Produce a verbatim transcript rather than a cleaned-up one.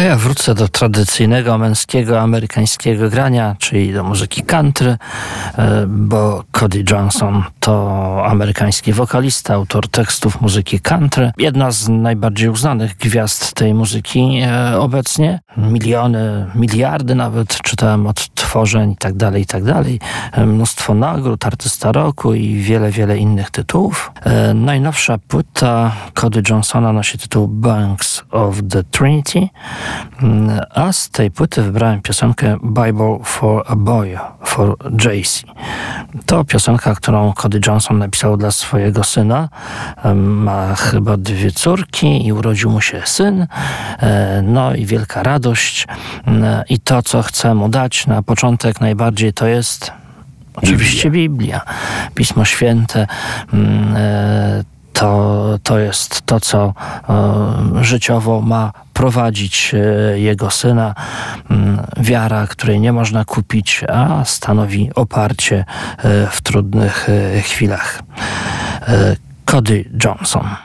ja wrócę do tradycyjnego męskiego amerykańskiego grania, czyli do muzyki country, bo Cody Johnson to amerykański wokalista, autor tekstów muzyki country. Jedna z najbardziej uznanych gwiazd tej muzyki obecnie. Miliony, miliardy nawet, czytałem, odtworzeń i tak dalej, i tak dalej. Mnóstwo nagród, artysta roku i wiele, wiele innych tytułów. Najnowsza płyta Cody Johnsona nosi tytuł Banks of the Trinity, a z tej płyty wybrałem piosenkę Bible for a Boy, for J C. To piosenka, którą Cody Johnson napisał dla swojego syna. Ma chyba dwie córki i urodził mu się syn. No i wielka radość. I to, co chcę mu dać na początek najbardziej, to jest oczywiście Biblia. Pismo Święte. To, to jest to, co e, życiowo ma prowadzić e, jego syna. M, wiara, której nie można kupić, a stanowi oparcie e, w trudnych e, chwilach. E, Cody Johnson.